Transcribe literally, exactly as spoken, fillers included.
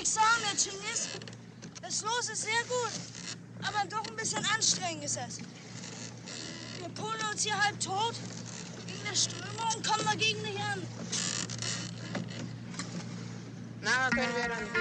ich sagen, Herr Chingis. Das Los ist sehr gut, aber doch ein bisschen anstrengend ist es. Wir polen uns hier halb tot gegen die Strömung und kommen dagegen nicht an. Na, können wir dann